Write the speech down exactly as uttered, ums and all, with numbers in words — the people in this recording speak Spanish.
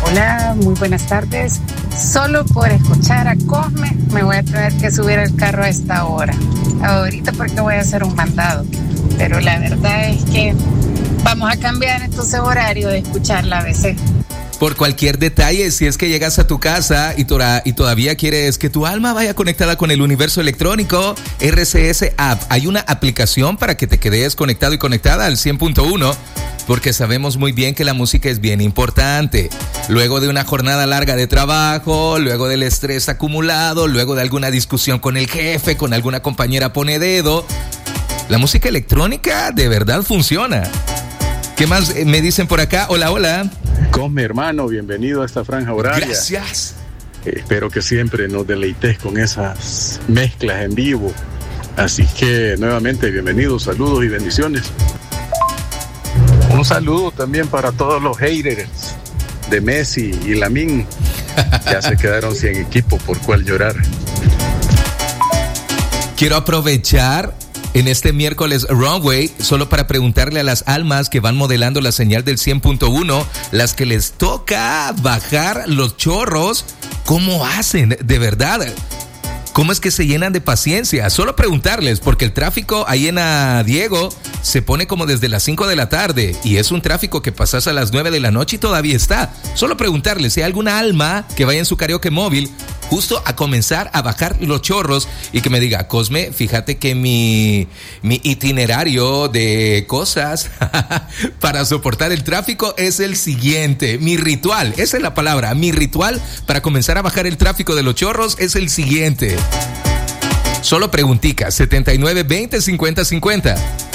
Hola, muy buenas tardes. Solo por escuchar a Cosme me voy a tener que subir al carro a esta hora. Ahorita porque voy a hacer un mandado. Pero la verdad es que vamos a cambiar entonces horario de escuchar la A B C. Por cualquier detalle, si es que llegas a tu casa y, tora, y todavía quieres que tu alma vaya conectada con el universo electrónico, R C S App. Hay una aplicación para que te quedes conectado y conectada al cien punto uno, porque sabemos muy bien que la música es bien importante. Luego de una jornada larga de trabajo, luego del estrés acumulado, luego de alguna discusión con el jefe, con alguna compañera pone dedo, la música electrónica de verdad funciona. ¿Qué más me dicen por acá? Hola, hola. Cosme, hermano, bienvenido a esta franja horaria. Gracias. Eh, espero que siempre nos deleites con esas mezclas en vivo. Así que, nuevamente, bienvenidos, saludos y bendiciones. Un saludo también para todos los haters de Messi y Lamine. Ya se quedaron sin equipo por cuál llorar. Quiero aprovechar en este miércoles Runway, solo para preguntarle a las almas que van modelando la señal del cien punto uno, las que les toca bajar los chorros, ¿cómo hacen? De verdad, ¿cómo es que se llenan de paciencia? Solo preguntarles, porque el tráfico ahí en a Diego se pone como desde las cinco de la tarde y es un tráfico que pasas a las nueve de la noche y todavía está. Solo preguntarles si hay alguna alma que vaya en su karaoke móvil justo a comenzar a bajar los chorros y que me diga, Cosme, fíjate que mi, mi itinerario de cosas para soportar el tráfico es el siguiente. Mi ritual, esa es la palabra, mi ritual para comenzar a bajar el tráfico de los chorros es el siguiente. Solo preguntica, setenta y nueve veinte cincuenta cincuenta.